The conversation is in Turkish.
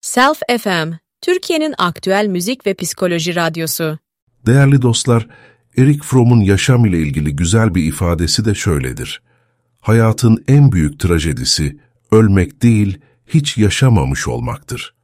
Self FM, Türkiye'nin aktüel müzik ve psikoloji radyosu. Değerli dostlar, Erich Fromm'un yaşam ile ilgili güzel bir ifadesi de şöyledir. Hayatın en büyük trajedisi, ölmek değil, hiç yaşamamış olmaktır.